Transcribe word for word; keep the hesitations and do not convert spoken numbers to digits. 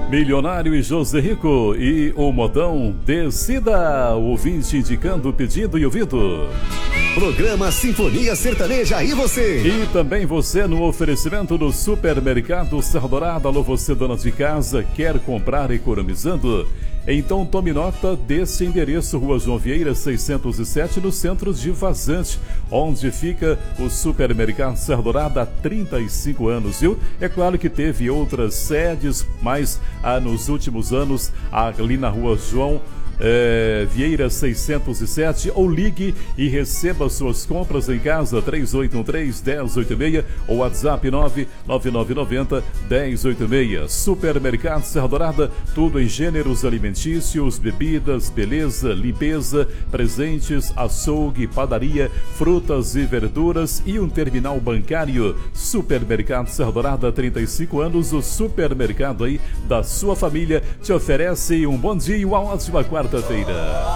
Milionário e José Rico e o modão Decida, o ouvinte indicando o pedido e ouvido. Programa Sinfonia Sertaneja e você. E também você no oferecimento do Supermercado Serra Dourada. Alô, você dona de casa, quer comprar economizando? Então tome nota desse endereço, Rua João Vieira seiscentos e sete, no centro de Vazante, onde fica o Supermercado Serra Dourada há trinta e cinco anos, viu? É claro que teve outras sedes, mas ah, nos últimos anos, ali na Rua João É, Vieira seiscentos e sete, ou ligue e receba suas compras em casa, três oito um três, um zero oito seis ou WhatsApp nove nove nove nove zero, um zero oito seis. Supermercado Serra Dourada, tudo em gêneros alimentícios, bebidas, beleza, limpeza, presentes, açougue, padaria, frutas e verduras e um terminal bancário. Supermercado Serra Dourada, trinta e cinco anos, o supermercado aí da sua família te oferece um bom dia e uma ótima quarta-feira.